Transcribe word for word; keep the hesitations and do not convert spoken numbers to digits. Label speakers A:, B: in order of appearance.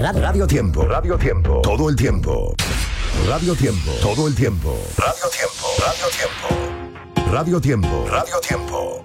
A: radio.
B: Radio Tiempo, Radio Tiempo, todo el tiempo. Radio Tiempo, todo el tiempo. Radio Tiempo, Radio Tiempo. Radio Tiempo, Radio Tiempo.